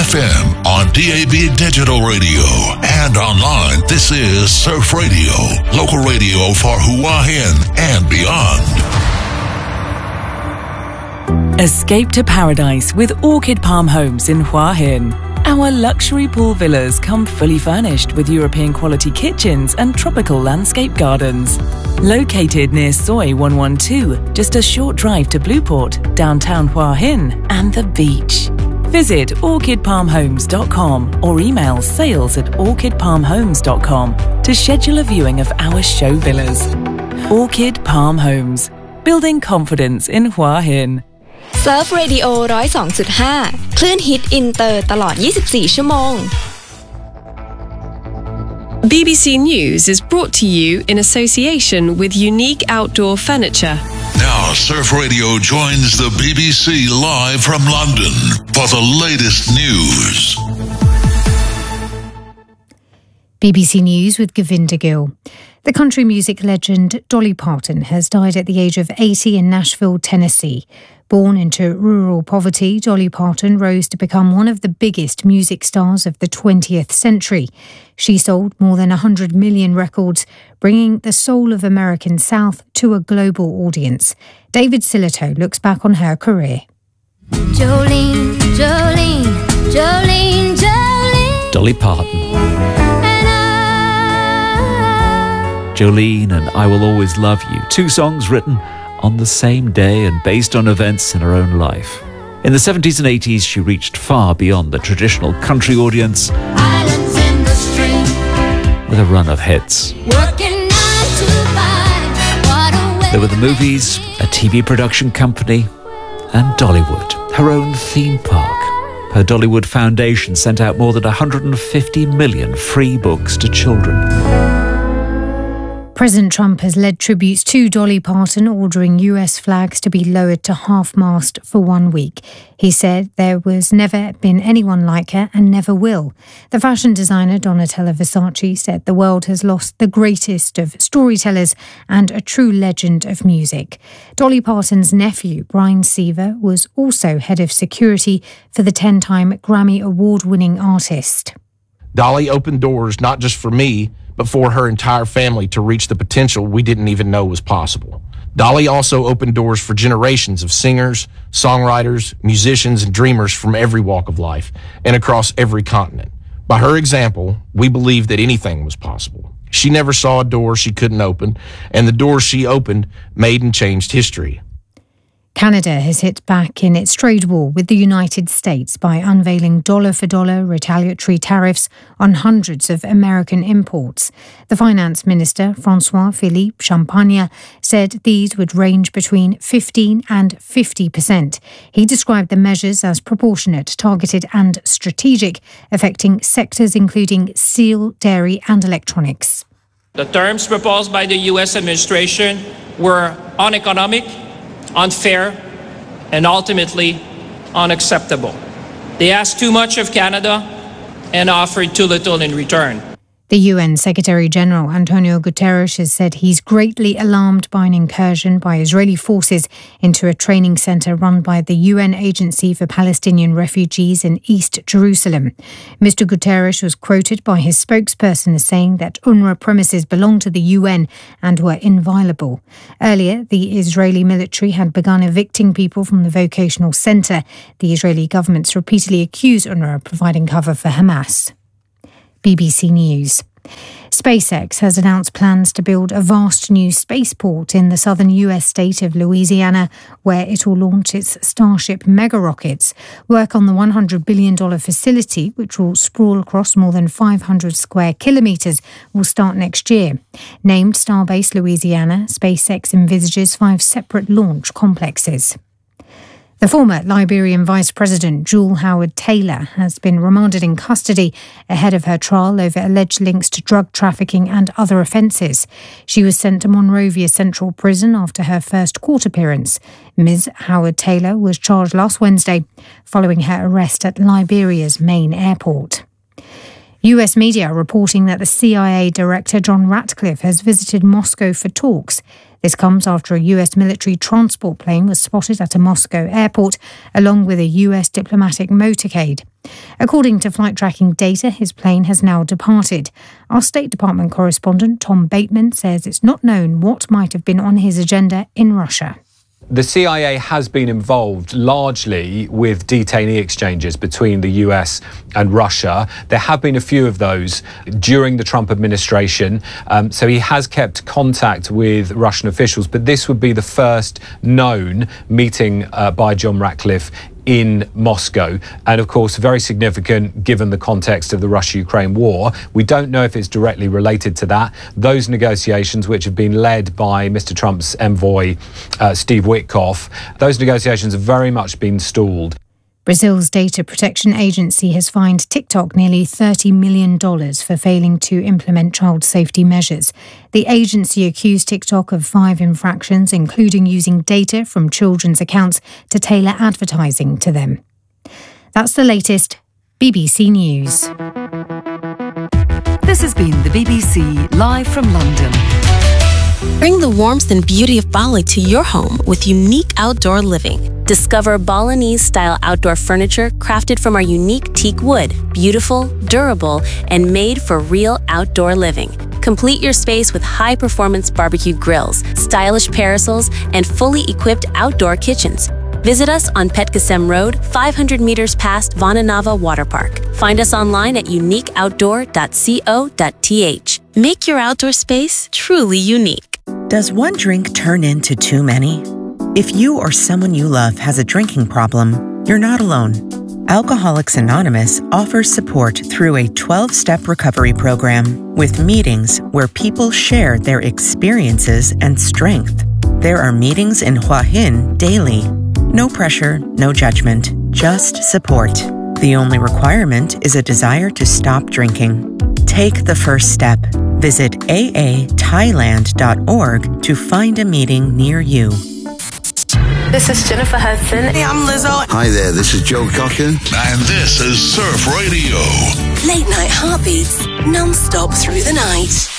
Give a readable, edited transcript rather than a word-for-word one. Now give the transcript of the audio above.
FM, on DAB Digital Radio, and online. This is Surf Radio, local radio for Hua Hin and beyond. Escape to paradise with Orchid Palm Homes in Hua Hin. Our luxury pool villas come fully furnished with European quality kitchens and tropical landscape gardens. Located near Soi 112, just a short drive to Blueport, downtown Hua Hin, and the beach. Visit orchidpalmhomes.com or email sales@orchidpalmhomes.com to schedule a viewing of our show villas. Orchid Palm Homes, building confidence in Hua Hin. Surf Radio 102.5 คลื่นฮิตอินเตอร์ตลอด 24 ชั่วโมง BBC News is brought to you in association with Unique Outdoor Furniture. Now, Surf Radio joins the BBC live from London for the latest news. BBC News with Govinda Gill. The country music legend Dolly Parton has died at the age of 80 in Nashville, Tennessee. Born into rural poverty, Dolly Parton rose to become one of the biggest music stars of the 20th century. She sold more than 100 million records, bringing the soul of American South to a global audience. David Silito looks back on her career. Jolene, Jolene, Jolene, Jolene. Dolly Parton. Jolene and I Will Always Love You, two songs written on the same day and based on events in her own life. In the 70s and 80s, she reached far beyond the traditional country audience with a run of hits. There were the movies, a TV production company, and Dollywood, her own theme park. Her Dollywood Foundation sent out more than 150 million free books to children. President Trump has led tributes to Dolly Parton, ordering US flags to be lowered to half-mast for 1 week. He said there was never been anyone like her and never will. The fashion designer Donatella Versace said the world has lost the greatest of storytellers and a true legend of music. Dolly Parton's nephew, Brian Seaver, was also head of security for the 10-time Grammy Award-winning artist. Dolly opened doors not just for me, but for her entire family to reach the potential we didn't even know was possible. Dolly also opened doors for generations of singers, songwriters, musicians, and dreamers from every walk of life and across every continent. By her example, we believed that anything was possible. She never saw a door she couldn't open, and the doors she opened made and changed history. Canada has hit back in its trade war with the United States by unveiling dollar-for-dollar retaliatory tariffs on hundreds of American imports. The Finance Minister, François-Philippe Champagne, said these would range between 15 and 50%. He described the measures as proportionate, targeted and strategic, affecting sectors including steel, dairy and electronics. The terms proposed by the U.S. administration were uneconomic, unfair, and ultimately unacceptable. They asked too much of Canada and offered too little in return. The UN Secretary-General Antonio Guterres has said he's greatly alarmed by an incursion by Israeli forces into a training centre run by the UN Agency for Palestinian Refugees in East Jerusalem. Mr. Guterres was quoted by his spokesperson as saying that UNRWA premises belong to the UN and were inviolable. Earlier, the Israeli military had begun evicting people from the vocational centre. The Israeli government's repeatedly accused UNRWA of providing cover for Hamas. BBC News. SpaceX has announced plans to build a vast new spaceport in the southern US state of Louisiana, where it will launch its Starship mega rockets. Work on the $100 billion facility, which will sprawl across more than 500 square kilometres, will start next year. Named Starbase Louisiana, SpaceX envisages 5 separate launch complexes. The former Liberian Vice President, Jewel Howard Taylor, has been remanded in custody ahead of her trial over alleged links to drug trafficking and other offences. She was sent to Monrovia Central Prison after her first court appearance. Ms. Howard Taylor was charged last Wednesday following her arrest at Liberia's main airport. US media are reporting that the CIA Director John Ratcliffe has visited Moscow for talks. This comes after a US military transport plane was spotted at a Moscow airport, along with a US diplomatic motorcade. According to flight tracking data, his plane has now departed. Our State Department correspondent Tom Bateman says it's not known what might have been on his agenda in Russia. The CIA has been involved largely with detainee exchanges between the US and Russia. There have been a few of those during the Trump administration, so he has kept contact with Russian officials, but this would be the first known meeting by John Ratcliffe in Moscow, and of course very significant given the context of the Russia-Ukraine war. We don't know if it's directly related to that. Those negotiations, which have been led by Mr. Trump's envoy Steve Witkoff, those negotiations have very much been stalled. Brazil's data protection agency has fined TikTok nearly $30 million for failing to implement child safety measures. The agency accused TikTok of 5 infractions, including using data from children's accounts to tailor advertising to them. That's the latest. BBC News. This has been the BBC live from London. Bring the warmth and beauty of Bali to your home with unique outdoor living. Discover Balinese-style outdoor furniture crafted from our unique teak wood, beautiful, durable, and made for real outdoor living. Complete your space with high-performance barbecue grills, stylish parasols, and fully equipped outdoor kitchens. Visit us on Petkasem Road, 500 meters past Vananava Water Park. Find us online at uniqueoutdoor.co.th. Make your outdoor space truly unique. Does one drink turn into too many? If you or someone you love has a drinking problem, you're not alone. Alcoholics Anonymous offers support through a 12-step recovery program with meetings where people share their experiences and strength. There are meetings in Hua Hin daily. No pressure, no judgment, just support. The only requirement is a desire to stop drinking. Take the first step. Visit aathailand.org to find a meeting near you. This is Jennifer Hudson. Hey, I'm Lizzo. Hi there, this is Joe Cocker. And this is Surf Radio. Late night heartbeats, non-stop through the night.